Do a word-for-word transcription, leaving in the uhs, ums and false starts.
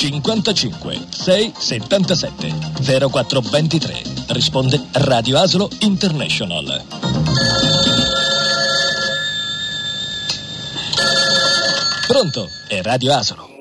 cinquantacinque sei settantasette zero quattro ventitré. Risponde Radio Asolo International. Pronto? È Radio Asolo.